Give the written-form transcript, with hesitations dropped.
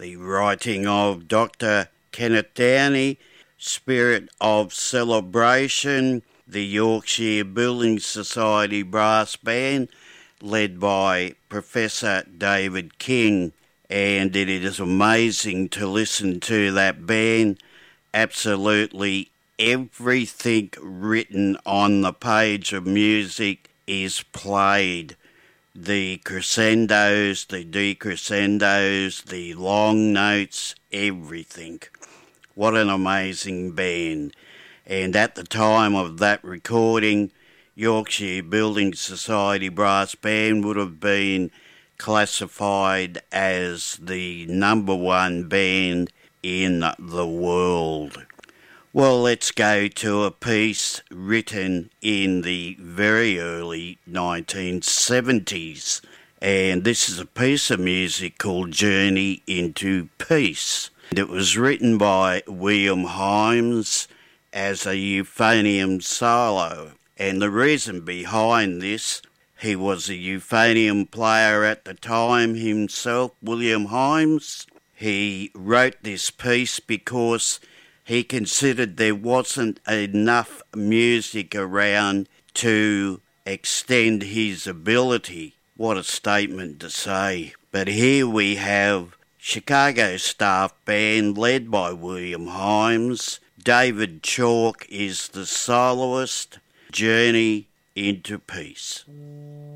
the writing of Dr. Kenneth Downey, Spirit of Celebration, the Yorkshire Building Society Brass Band, led by Professor David King. And it is amazing to listen to that band. Absolutely everything written on the page of music is played. The crescendos, the decrescendos, the long notes, everything. What an amazing band. And at the time of that recording, Yorkshire Building Society Brass Band would have been classified as the number one band in the world. Well, let's go to a piece written in the very early 1970s. And this is a piece of music called Journey into Peace. It was written by William Hymes as a euphonium solo. And the reason behind this, he was a euphonium player at the time himself, William Hymes. He wrote this piece because he considered there wasn't enough music around to extend his ability. What a statement to say. But here we have Chicago staff band led by William Hymes. David Chalk is the soloist. Journey into Peace.